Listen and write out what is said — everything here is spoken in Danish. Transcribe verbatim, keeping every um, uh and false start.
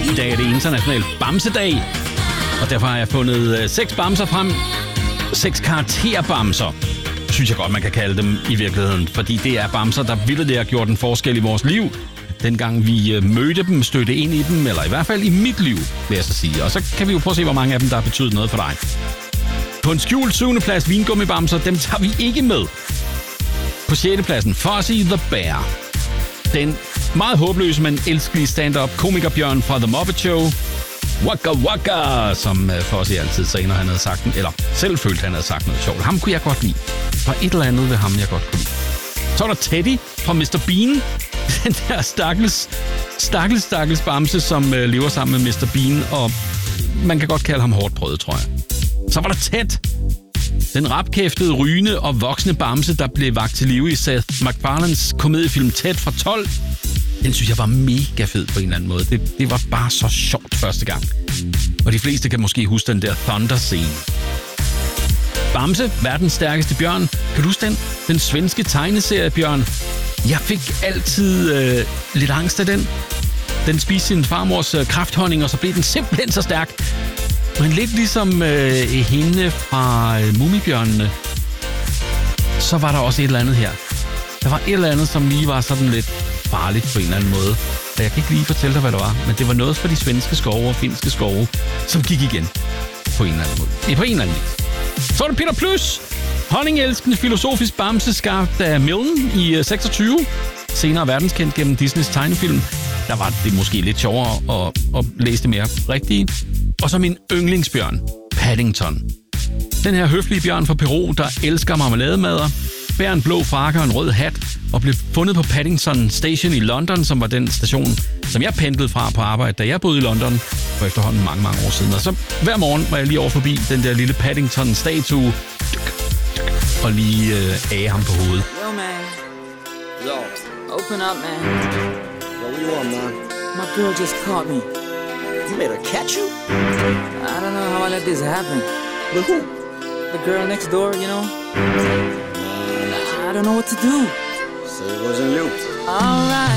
I dag er det international bamsedag, og derfor har jeg fundet øh, seks bamser frem. Seks karakterbamser, synes jeg godt, man kan kalde dem i virkeligheden. Fordi det er bamser, der virkelig har gjort en forskel i vores liv. Dengang vi øh, mødte dem, stødte ind i dem, eller i hvert fald i mit liv, vil jeg så sige. Og så kan vi jo prøve at se, hvor mange af dem, der har betydet noget for dig. På en skjult syvende plads, vingummibamser, dem tager vi ikke med. På sjette pladsen, Fozzie the Bear. Den meget håbløse, men elskelige stand-up komikerbjørn fra The Muppet Show. Waka waka, som uh, Fozzie altid sagde, når han havde sagt den. Eller selv følte, han havde sagt noget sjovt. Ham kunne jeg godt lide. Der var et eller andet ved ham, jeg godt kunne lide. Så var der Teddy fra mister Bean. Den der stakkels, stakkels, stakkels bamse, som uh, lever sammen med mister Bean. Og man kan godt kalde ham hårdt prøvet, tror jeg. Så var der Ted. Den rapkæftede, rygende og voksne bamse, der blev vakt til live i Seth MacFarlanes komediefilm Ted fra tolv. Den synes jeg var mega fed på en eller anden måde. Det, det var bare så sjovt første gang. Og de fleste kan måske huske den der Thunder-scene. Bamse, verdens stærkeste bjørn. Kan du huske den? Den svenske tegneseriebjørn. Jeg fik altid øh, lidt angst af den. Den spiste sin farmors øh, krafthonning, og så blev den simpelthen så stærk. Men lidt ligesom øh, hende fra øh, Mumibjørnene, så var der også et eller andet her. Der var et eller andet, som lige var sådan lidt farligt på en eller anden måde. Og jeg kan ikke lige fortælle dig, hvad det var, men det var noget fra de svenske skove og finske skove, som gik igen på en eller anden måde. På en eller anden vis. Så er det Peter Plys, honningelskende filosofisk bamse, skabt af Milne i seksogtyve. Senere verdenskendt gennem Disneys tegnefilm. Der var det måske lidt sjovere at, at læse det mere rigtige. Og så min yndlingsbjørn, Paddington. Den her høflige bjørn fra Peru, der elsker marmelademader, bærer en blå frakke og en rød hat, og blev fundet på Paddington Station i London, som var den station, som jeg pendlede fra på arbejde, da jeg boede i London for efterhånden mange, mange år siden. Og så hver morgen var jeg lige over forbi den der lille Paddington-statue og lige øh, age ham på hovedet. Yo, man. Yo. Open up, man. Yo, what you want, man? My girl just caught me. You made her catch you? I don't know how I let this happen. With who? The girl next door, you know? I don't know what to do. So it wasn't you. All right.